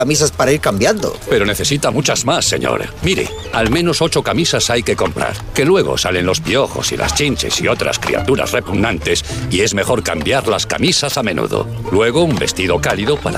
camisas para ir cambiando. Pero necesita muchas más, señor. Mire, al menos 8 camisas hay que comprar. Que luego salen los piojos y las chinches y otras criaturas repugnantes y es mejor cambiar las camisas a menudo. Luego un vestido cálido para